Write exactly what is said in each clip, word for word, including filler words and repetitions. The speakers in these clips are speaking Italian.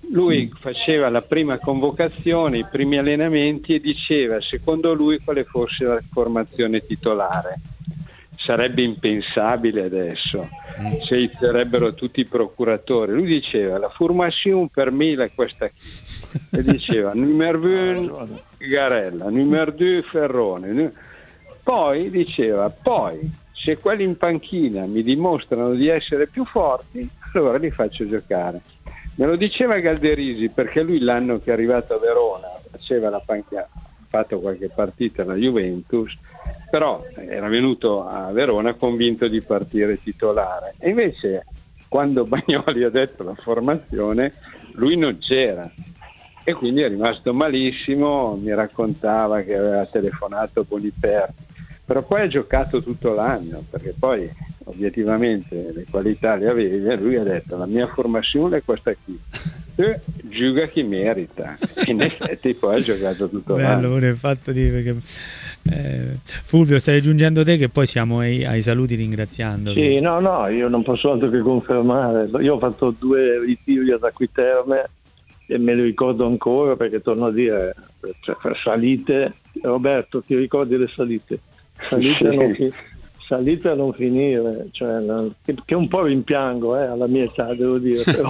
lui faceva la prima convocazione, i primi allenamenti e diceva secondo lui quale fosse la formazione titolare. Sarebbe impensabile adesso, se sarebbero tutti i procuratori. Lui diceva la formation per me è questa qui, e diceva numero uno Garella, numero due Ferrone, poi diceva poi se quelli in panchina mi dimostrano di essere più forti allora li faccio giocare. Me lo diceva Galderisi perché lui l'anno che è arrivato a Verona faceva la panchina, ha fatto qualche partita alla Juventus, però era venuto a Verona convinto di partire titolare, e invece quando Bagnoli ha detto la formazione lui non c'era e quindi è rimasto malissimo. Mi raccontava che aveva telefonato Boniperti, però poi ha giocato tutto l'anno perché poi obiettivamente le qualità le aveva e lui ha detto la mia formazione è questa qui, e gioca chi merita, e in effetti poi ha giocato tutto bello l'anno. pure il fatto di perché, eh, Fulvio, stai aggiungendo te che poi siamo ai, ai saluti ringraziando. Sì, no, no, io non posso altro che confermare. Io ho fatto due ritiri ad Acquiterme e me li ricordo ancora perché torno a dire, cioè, salite, Roberto, ti ricordi le salite? Salite, sì. non, fi- salite a non finire, cioè, che, che un po' rimpiango eh, alla mia età, devo dire, però...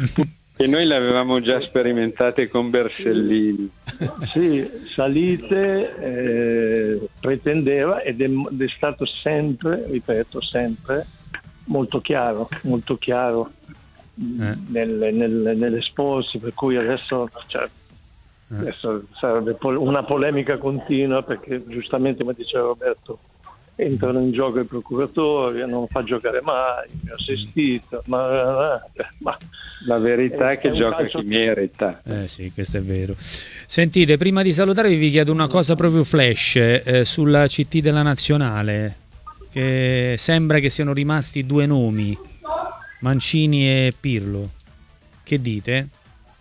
E noi le avevamo già sperimentate con Bersellini. Sì, salite, eh, pretendeva ed è, ed è stato sempre, ripeto, sempre molto chiaro, molto chiaro eh. nel, nel, nell'esporsi, per cui adesso, cioè, adesso sarebbe pol- una polemica continua perché giustamente, come diceva Roberto, entrano in gioco i procuratori, non fa giocare mai, mi ha assistito, ma, ma la verità è, è che gioca calcio... chi merita. Eh sì, questo è vero. Sentite, prima di salutarvi vi chiedo una cosa proprio flash eh, sulla C T della Nazionale, che sembra che siano rimasti due nomi, Mancini e Pirlo. Che dite?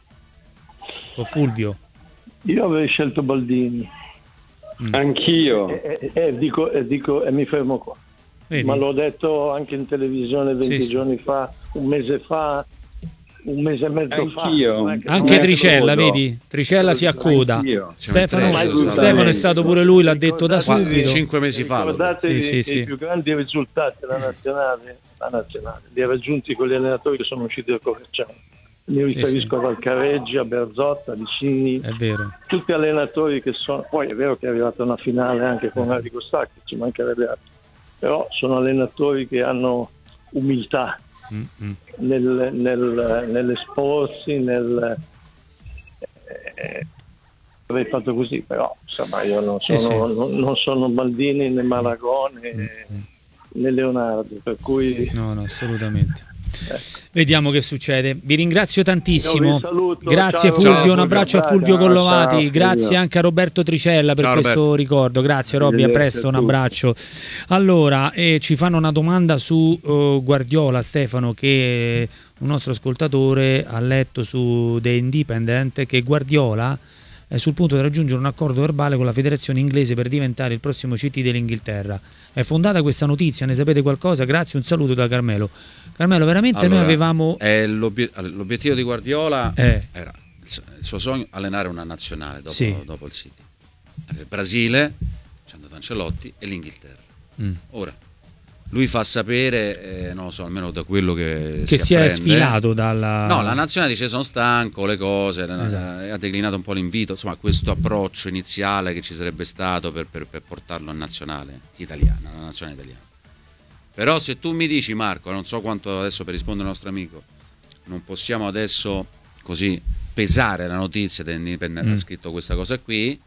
O Fulvio? Io avrei scelto Baldini. Mm. Anch'io. E, e, e, dico, e, dico, e mi fermo qua. Vedi? Ma l'ho detto anche in televisione venti sì, giorni sì. fa, un mese fa, un mese e mezzo Anch'io. fa. Anche, anche Tricella, vedi? Tricella si accoda. Stefano, Stefano è stato pure lui, l'ha detto da subito. Cinque mesi fa. Guardate sì, i, sì, i più grandi risultati della nazionale, la nazionale, li ha raggiunti con gli allenatori che sono usciti dal Coverciano. Mi riferisco sì, sì. a Valcareggi, a Berzotta, a Vicini, è vero. Tutti allenatori che sono, poi è vero che è arrivata una finale anche con Arrigo Sacchi, ci mancherebbe altro, però sono allenatori che hanno umiltà mm-hmm. nel, nel, nell'esporsi, nel eh, avrei fatto così, però insomma io non sono, sì, sì. Non, non sono Maldini né Malagone mm-hmm. né Leonardo, per cui no, no, assolutamente. Ecco. Vediamo che succede. Vi ringrazio tantissimo. Saluto, grazie ciao, Fulvio, ciao, un abbraccio ciao, a Fulvio Collovati, ciao, grazie Fulvio. anche a Roberto Tricella per ciao, questo Roberto. ricordo. Grazie Robby, a presto, un abbraccio. Allora, eh, ci fanno una domanda su uh, Guardiola, Stefano, che un nostro ascoltatore ha letto su The Independent che Guardiola è sul punto di raggiungere un accordo verbale con la federazione inglese per diventare il prossimo C T dell'Inghilterra. È fondata questa notizia? Ne sapete qualcosa? Grazie, un saluto da Carmelo. Carmelo, veramente allora, noi avevamo... È l'obiet- l'obiettivo di Guardiola eh. era il suo sogno allenare una nazionale dopo, sì. dopo il City. Il Brasile, c'è andato Ancelotti, e l'Inghilterra. Mm. Ora, lui fa sapere, eh, non lo so, almeno da quello che, che si, si apprende, è sfilato dalla... No, la nazionale dice sono stanco, le cose, esatto. ha declinato un po' l'invito, insomma questo approccio iniziale che ci sarebbe stato per, per, per portarlo in nazionale italiana, la nazionale italiana. Però se tu mi dici, Marco, non so quanto adesso per rispondere al nostro amico, non possiamo adesso così pesare la notizia dell'Independent mm. ha scritto questa cosa qui,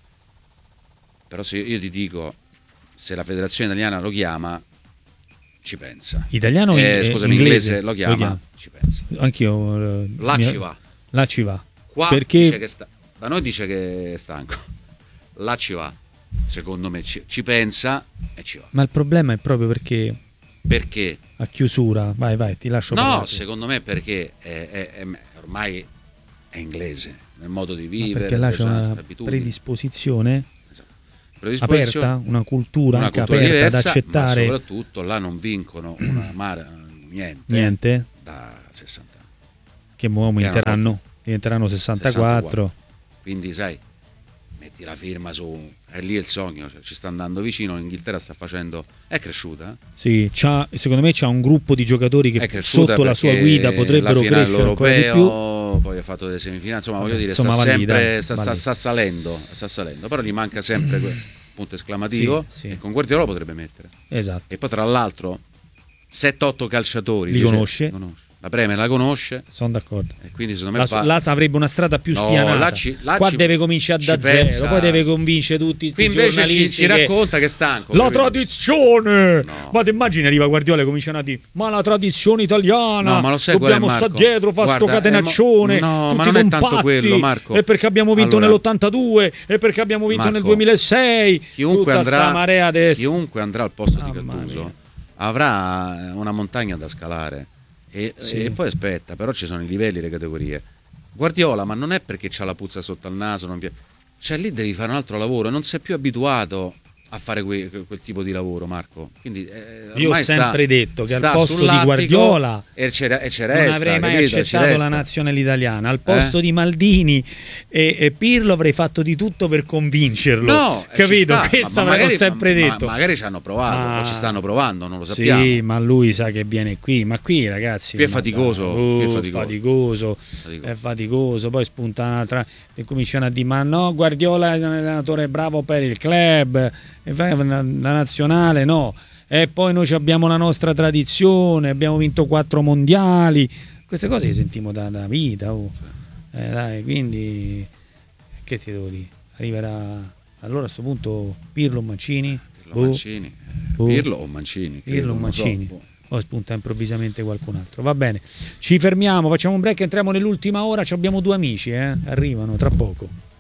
però se io ti dico, se la federazione italiana lo chiama, ci pensa. Italiano eh, in, scusami, inglese, inglese lo chiama, lo chiama, ci pensa. Anch'io. Uh, là mia... ci va. Là ci va. Qua perché... dice che sta... da noi dice che è stanco. Là ci va. Secondo me ci, ci pensa e ci va. Ma il problema è proprio perché perché a chiusura, vai vai, ti lascio no, parlare. secondo me perché è, è, è, ormai è inglese nel modo di vivere, perché là c'è una predisposizione, esatto. predisposizione aperta, una cultura, una anche cultura aperta diversa, ad accettare, ma soprattutto là non vincono una mare, niente, niente da sessanta anni. Che mo aumenteranno. diventeranno sessantaquattro. sessantaquattro. Quindi sai, metti la firma su, è lì il sogno, cioè, ci sta andando vicino, l'Inghilterra sta facendo, è cresciuta. Eh? Sì, c'ha, secondo me c'ha un gruppo di giocatori che sotto la sua perché guida potrebbero la finale crescere ancora di più. Poi ha fatto delle semifinali, insomma voglio dire, Insomma, sta, va lì, sempre, dai, sta, va sta, lì. sta salendo, sta salendo, però gli manca sempre quel punto esclamativo, Sì, sì. e con Guardiola lo potrebbe mettere. Esatto. E poi tra l'altro sette otto calciatori Li dice, conosce. conosce. La Premier la conosce, Sono d'accordo. e quindi secondo me La, va... là avrebbe una strada più No, spianata. là ci- là Qua ci- deve cominciare ci da zero, pensa. poi deve convincere tutti Qui questi invece ci, giornalisti ci che- racconta che è stanco. La capito? tradizione! No. Ma ti immagini arriva Guardiola e cominciano a dire ma la tradizione italiana, No, ma lo sai qual è, dobbiamo stare Marco? dietro, fa sto Guarda, catenaccione, eh, mo- no, tutti ma non è tanto compatti, quello, Marco. e perché abbiamo vinto Allora, nell'ottantadue, e perché abbiamo vinto Marco, nel duemilasei, Chiunque tutta andrà, sta marea adesso. chiunque andrà al posto di Mamma Gattuso mia. avrà una montagna da scalare. E, Sì. e poi aspetta, però ci sono i livelli, le categorie. Guardiola, ma non è perché c'ha la puzza sotto al naso, non pi- cioè lì devi fare un altro lavoro, e non sei più abituato a fare que- quel tipo di lavoro, Marco. Quindi, eh, Io ho ormai sempre sta- detto che al sta posto di sull'attico Guardiola e c'è, e c'è non resta, avrei mai capito? Ci accettato la resta. nazionale italiana. Al posto Eh? di Maldini e, e Pirlo avrei fatto di tutto per convincerlo. No, eh, ci capito? sta, Questo ma- ma avrei magari- sempre ma- detto. ma magari ci hanno provato, Ah. o ci stanno provando, non lo sappiamo. Sì, ma lui sa che viene qui. Ma qui, ragazzi, Qui è ma faticoso, dai, qui è oh, faticoso. faticoso, Faticoso. è faticoso. Poi spuntano tra e cominciano a dire: ma no, Guardiola è un allenatore bravo per il club, e vai, la, la nazionale no. E poi noi abbiamo la nostra tradizione, abbiamo vinto quattro mondiali. Queste cose le sentiamo da, da vita. Oh. Eh, dai, quindi, che ti devo dire? Arriverà allora a questo punto Pirlo o Mancini? Pirlo, Boh. Mancini. Boh. Pirlo o Mancini? Pirlo credo, o non lo so. Mancini. Boh. Poi spunta improvvisamente qualcun altro. Va bene, ci fermiamo, facciamo un break, entriamo nell'ultima ora. Ci abbiamo due amici, eh? Arrivano tra poco.